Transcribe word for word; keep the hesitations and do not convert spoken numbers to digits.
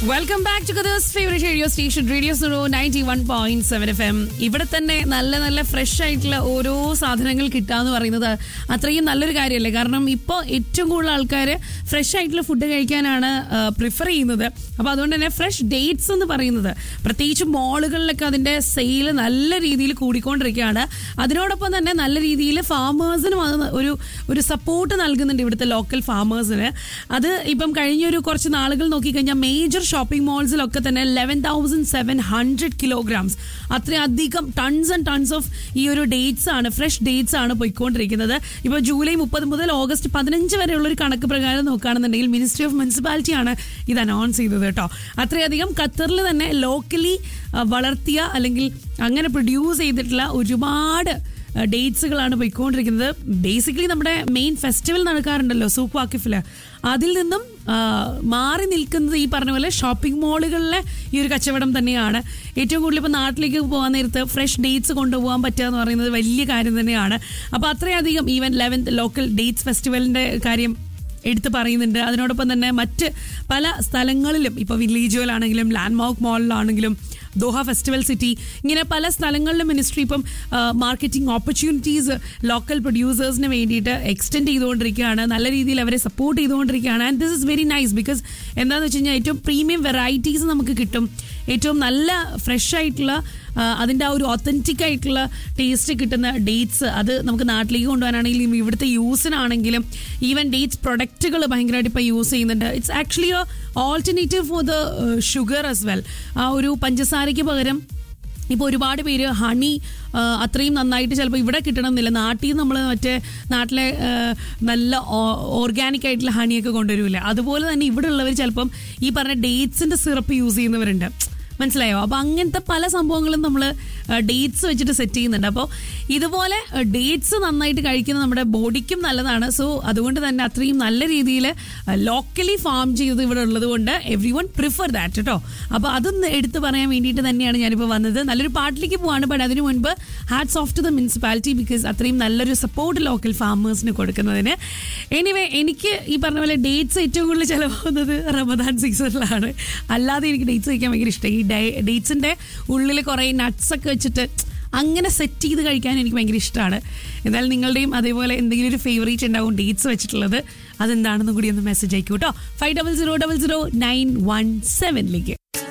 Welcome back to കദേഴ്സ് favourite radio station radio zero ninety one point seven F M. ഇവിടെ തന്നെ നല്ല നല്ല fresh ആയിട്ടുള്ള ഓരോ സാധനങ്ങൾ കിട്ടാന്ന് പറയുന്നത് അത്രയും നല്ലൊരു കാര്യമല്ലേ. കാരണം ഇപ്പോൾ ഏറ്റവും കൂടുതൽ ആൾക്കാർ ഫ്രഷ് ആയിട്ടുള്ള ഫുഡ് കഴിക്കാനാണ് പ്രിഫർ ചെയ്യുന്നത്. അപ്പോൾ അതുകൊണ്ട് തന്നെ ഫ്രഷ് ഡേറ്റ്സ് എന്ന് പറയുന്നത് പ്രത്യേകിച്ച് മോളുകളിലൊക്കെ അതിൻ്റെ സെയിൽ നല്ല രീതിയിൽ കൂടിക്കൊണ്ടിരിക്കുകയാണ്. അതിനോടൊപ്പം തന്നെ നല്ല രീതിയിൽ ഫാമേഴ്സിനും അത് ഒരു ഒരു സപ്പോർട്ട് നൽകുന്നുണ്ട് ഇവിടുത്തെ ലോക്കൽ ഫാമേഴ്സിന്. അത് ഇപ്പം കഴിഞ്ഞൊരു കുറച്ച് നാളുകൾ നോക്കിക്കഴിഞ്ഞാൽ മേജർ ഷോപ്പിംഗ് മോൾസിലൊക്കെ തന്നെ eleven thousand seven hundred kilograms അത്രയധികം ടൺസ് ആൻഡ് ടൺസ് ഓഫ് ഈ ഒരു ഡേറ്റ്സ് ആണ്, ഫ്രഷ് ഡേറ്റ്സ് ആണ് പോയിക്കൊണ്ടിരിക്കുന്നത്. ഇപ്പോൾ ജൂലൈ മുപ്പത് മുതൽ ഓഗസ്റ്റ് പതിനഞ്ച് വരെയുള്ള ഒരു കണക്ക് പ്രകാരം നോക്കുകയാണെന്നുണ്ടെങ്കിൽ മിനിസ്ട്രി ഓഫ് മുനിസിപ്പാലിറ്റി ആണ് ഇത് അനൗൺസ് ചെയ്തത് കേട്ടോ. അത്രയധികം ഖത്തറിൽ തന്നെ ലോക്കലി വളർത്തിയ അല്ലെങ്കിൽ അങ്ങനെ പ്രൊഡ്യൂസ് ചെയ്തിട്ടുള്ള ഒരുപാട് ഡേറ്റ്സുകളാണ് പോയിക്കൊണ്ടിരിക്കുന്നത്. ബേസിക്കലി നമ്മുടെ മെയിൻ ഫെസ്റ്റിവൽ നടക്കാറുണ്ടല്ലോ സൂക്ക് വാക്കിഫില്, അതിൽ നിന്നും മാറി നിൽക്കുന്നത് ഈ പറഞ്ഞ പോലെ ഷോപ്പിംഗ് മോളുകളിലെ ഈ ഒരു കച്ചവടം തന്നെയാണ്. ഏറ്റവും കൂടുതൽ ഇപ്പോൾ നാട്ടിലേക്ക് പോകാൻ നേരത്ത് ഫ്രഷ് ഡേറ്റ്സ് കൊണ്ടുപോകാൻ പറ്റുക എന്ന് പറയുന്നത് വലിയ കാര്യം തന്നെയാണ്. അപ്പോൾ അത്രയധികം ഈവൻ ലെവൻത്ത് ലോക്കൽ ഡേറ്റ്സ് ഫെസ്റ്റിവലിൻ്റെ കാര്യം എടുത്ത് പറയുന്നുണ്ട്. അതിനോടൊപ്പം തന്നെ മറ്റ് പല സ്ഥലങ്ങളിലും ഇപ്പോൾ വില്ലേജുകളാണെങ്കിലും ലാൻഡ്മാർക്ക് മോളിലാണെങ്കിലും ദോഹ ഫെസ്റ്റിവൽ സിറ്റി ഇങ്ങനെ പല സ്ഥലങ്ങളിലും മിനിസ്ട്രി ഇപ്പം മാർക്കറ്റിംഗ് ഓപ്പർച്യൂണിറ്റീസ് ലോക്കൽ പ്രൊഡ്യൂസേഴ്സിന് വേണ്ടിയിട്ട് എക്സ്റ്റെൻഡ് ചെയ്തുകൊണ്ടിരിക്കുകയാണ്. നല്ല രീതിയിൽ അവരെ സപ്പോർട്ട് ചെയ്തുകൊണ്ടിരിക്കുകയാണ്. And this is very nice because എന്താണെന്ന് വെച്ച് കഴിഞ്ഞാൽ ഏറ്റവും പ്രീമിയം വെറൈറ്റീസ് നമുക്ക് കിട്ടും. ഏറ്റവും നല്ല ഫ്രഷ് ആയിട്ടുള്ള അതിൻ്റെ ആ ഒരു ഒത്തൻറ്റിക് ആയിട്ടുള്ള ടേസ്റ്റ് കിട്ടുന്ന ഡേറ്റ്സ് അത് നമുക്ക് നാട്ടിലേക്ക് കൊണ്ടുപോകാനാണെങ്കിലും ഇവിടുത്തെ യൂസിനാണെങ്കിലും ഈവൻ ഡേറ്റ്സ് പ്രൊഡക്റ്റുകൾ ഭയങ്കരമായിട്ട് ഇപ്പോൾ യൂസ് ചെയ്യുന്നുണ്ട്. It's actually A alternative for the sugar as well. ആ ഒരു പഞ്ചസാരയ്ക്ക് പകരം ഇപ്പോൾ ഒരുപാട് പേര് ഹണി അത്രയും നന്നായിട്ട് ചിലപ്പോൾ ഇവിടെ കിട്ടണമെന്നില്ല, നാട്ടിൽ നിന്ന് നമ്മൾ മറ്റേ നാട്ടിലെ നല്ല ഓർഗാനിക് ആയിട്ടുള്ള ഹണിയൊക്കെ കൊണ്ടുവരില്ല. അതുപോലെ തന്നെ ഇവിടെ ഉള്ളവർ ചിലപ്പം ഈ പറഞ്ഞ ഡേറ്റ്സിൻ്റെ സിറപ്പ് യൂസ് ചെയ്യുന്നവരുണ്ട്. മനസ്സിലായോ? അപ്പോൾ അങ്ങനത്തെ പല സംഭവങ്ങളും നമ്മൾ ഡേറ്റ്സ് വെച്ചിട്ട് സെറ്റ് ചെയ്യുന്നുണ്ട്. അപ്പോൾ ഇതുപോലെ ഡേറ്റ്സ് നന്നായിട്ട് കഴിക്കുന്നത് നമ്മുടെ ബോഡിക്കും നല്ലതാണ്. സോ അതുകൊണ്ട് തന്നെ അത്രയും നല്ല രീതിയിൽ ലോക്കലി ഫാം ചെയ്തത് ഇവിടെ ഉള്ളത് കൊണ്ട് എവ്രി വൺ പ്രിഫർ ദാറ്റ് കേട്ടോ. അപ്പോൾ അതൊന്ന് എടുത്ത് പറയാൻ വേണ്ടിയിട്ട് തന്നെയാണ് ഞാനിപ്പോൾ വന്നത്. നല്ലൊരു പാട്ടിലേക്ക് പോവാണ്. ബട്ട് അതിനു മുൻപ് hats of two the municipality because അത്രയും നല്ലൊരു സപ്പോർട്ട് ലോക്കൽ ഫാമേഴ്സിന് കൊടുക്കുന്നതിന്. എനിവേ എനിക്ക് ഈ പറഞ്ഞ പോലെ ഡേറ്റ്സ് ഏറ്റവും കൂടുതൽ ചിലവാകുന്നത് റമദാൻ സീസണിലാണ്. അല്ലാതെ എനിക്ക് ഡേറ്റ്സ് കഴിക്കാൻ ഭയങ്കര ഇഷ്ടം. ഈ ഡേറ്റ്സിൻ്റെ ഉള്ളിൽ കുറേ നട്ട്സൊക്കെ വെച്ചിട്ട് അങ്ങനെ സെറ്റ് ചെയ്ത് കഴിക്കാൻ എനിക്ക് ഭയങ്കര ഇഷ്ടമാണ്. എന്നാലും നിങ്ങളുടെയും അതേപോലെ എന്തെങ്കിലും ഒരു ഫേവറേറ്റ് ഉണ്ടാവും ഡേറ്റ്സ് വെച്ചിട്ടുള്ളത്, അതെന്താണെന്നും കൂടി ഒന്ന് മെസ്സേജ് അയക്കൂ കേട്ടോ. Five double zero double zero nine one സെവനിലേക്ക്.